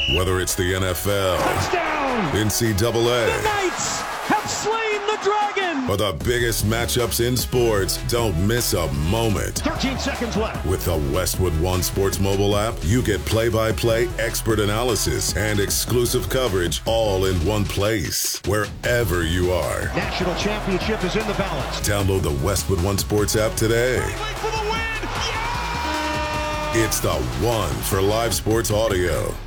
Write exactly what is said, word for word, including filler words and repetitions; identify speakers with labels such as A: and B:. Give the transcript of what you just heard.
A: Whether it's the N F L,
B: touchdown,
A: N C double A,
B: the Knights have slain the dragon,
A: or the biggest matchups in sports, don't miss a moment.
B: thirteen seconds left.
A: With the Westwood One Sports mobile app, you get play-by-play, expert analysis, and exclusive coverage all in one place, wherever you are.
B: National championship is in the balance.
A: Download the Westwood One Sports app today.
B: For the win. Yeah!
A: It's the one for live sports audio.